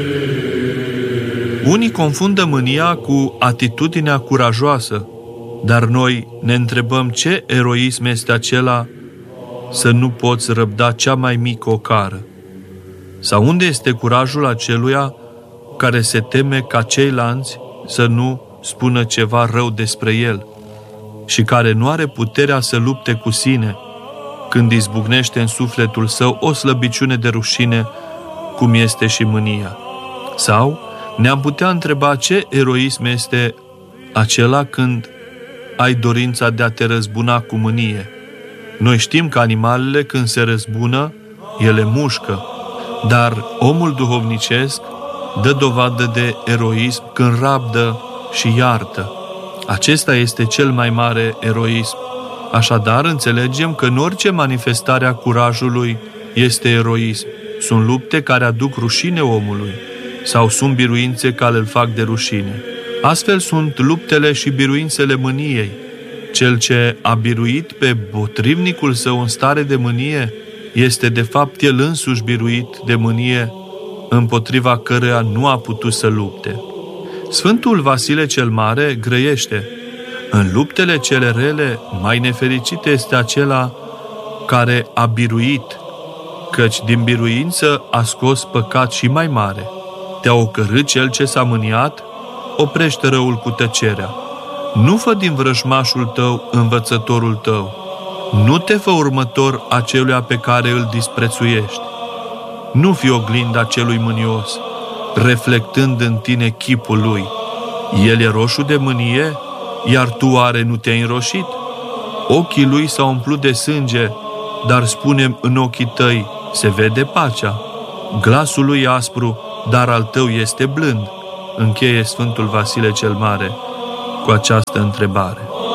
Unii confundă mânia cu atitudinea curajoasă, dar noi ne întrebăm ce eroism este acela să nu poți răbda cea mai mică ocară. Sau unde este curajul aceluia care se teme ca ceilalți să nu spună ceva rău despre el și care nu are puterea să lupte cu sine când izbucnește în sufletul său o slăbiciune de rușine, cum este și mânia. Sau ne-am putea întreba ce eroism este acela când ai dorința de a te răzbuna cu mânie. Noi știm că animalele, când se răzbună, ele mușcă, dar omul duhovnicesc dă dovadă de eroism când rabdă și iartă. Acesta este cel mai mare eroism. Așadar, înțelegem că în orice manifestare a curajului este eroism. Sunt lupte care aduc rușine omului sau sunt biruințe care îl fac de rușine. Astfel sunt luptele și biruințele mâniei. Cel ce a biruit pe potrivnicul său în stare de mânie este de fapt el însuși biruit de mânie, împotriva căreia nu a putut să lupte. Sfântul Vasile cel Mare grăiește: în luptele cele rele, mai nefericit este acela care a biruit, căci din biruință a scos păcat și mai mare. Te-a ocărât cel ce s-a mâniat, oprește răul cu tăcerea. Nu fă din vrăjmașul tău învățătorul tău. Nu te fă următor aceluia pe care îl disprețuiești. Nu fi oglinda celui mânios, reflectând în tine chipul lui. El e roșu de mânie, iar tu oare nu te-ai înroșit? Ochii lui s-au umplut de sânge, dar spune în ochii tăi se vede pacea. Glasul lui e aspru, dar al tău este blând. Încheie Sfântul Vasile cel Mare cu această întrebare.